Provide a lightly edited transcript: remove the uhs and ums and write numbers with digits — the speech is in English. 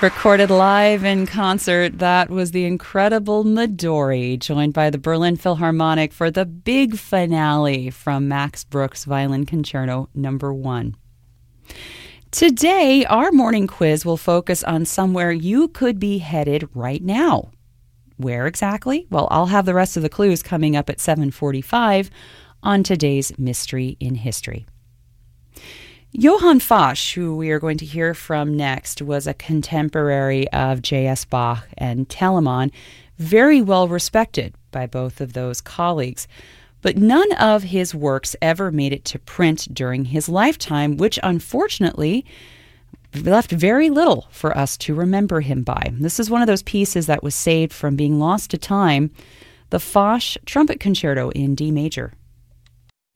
Recorded live in concert, that was the incredible Midori, joined by the Berlin Philharmonic for the big finale from Max Bruch's Violin Concerto No. 1. Today, our morning quiz will focus on somewhere you could be headed right now. Where exactly? Well, I'll have the rest of the clues coming up at 7:45 on today's Mystery in History. Johann Fasch, who we are going to hear from next, was a contemporary of J.S. Bach and Telemann, very well respected by both of those colleagues. But none of his works ever made it to print during his lifetime, which unfortunately left very little for us to remember him by. This is one of those pieces that was saved from being lost to time, the Fasch Trumpet Concerto in D major.